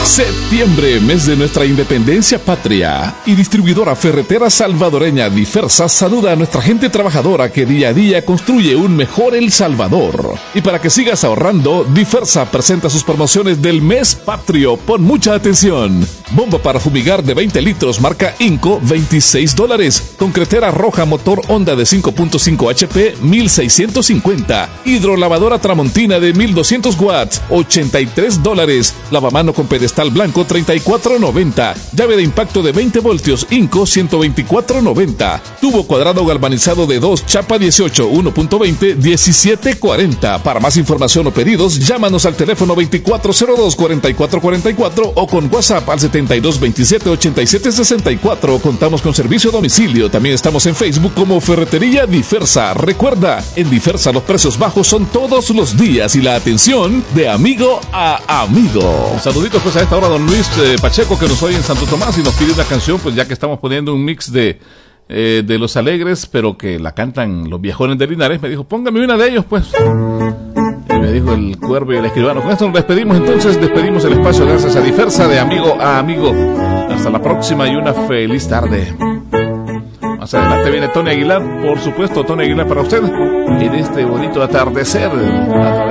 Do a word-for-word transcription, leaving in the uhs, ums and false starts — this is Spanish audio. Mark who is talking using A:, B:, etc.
A: Septiembre, mes de nuestra independencia patria, y distribuidora ferretera salvadoreña Diversa saluda a nuestra gente trabajadora que día a día construye un mejor El Salvador. Y para que sigas ahorrando, Diversa presenta sus promociones del mes patrio. Pon mucha atención. Bomba para fumigar de veinte litros marca Inco, veintiséis dólares. Concretera roja motor Honda de cinco punto cinco H P, mil seiscientos cincuenta. Hidrolavadora Tramontina de mil doscientos watts, ochenta y tres dólares. Lavamano con pedestal blanco, treinta y cuatro noventa. Llave de impacto de veinte voltios Inco, ciento veinticuatro noventa. Tubo cuadrado galvanizado de dos, chapa dieciocho, uno punto veinte, diecisiete cuarenta. Para más información o pedidos, llámanos al teléfono veinticuatro cero dos, cuarenta y cuatro cuarenta y cuatro o con WhatsApp al setenta y dos veintisiete, ochenta y siete sesenta y cuatro. Contamos con servicio a domicilio. También estamos en Facebook como Ferretería Diversa. Recuerda, en Diversa los precios bajos son todos los días y la atención de amigo a amigo.
B: Saluditos pues a esta hora don Luis eh, Pacheco, que nos oye en Santo Tomás y nos pide una canción, pues ya que estamos poniendo un mix de eh, de Los Alegres, pero que la cantan los viejones de Linares. Me dijo, póngame una de ellos pues. Y me dijo el Cuervo y el Escribano. Con esto nos despedimos entonces, despedimos el espacio gracias a Diversa, de amigo a amigo. Hasta la próxima y una feliz tarde. Más adelante viene Tony Aguilar, por supuesto, Tony Aguilar para usted en este bonito atardecer a través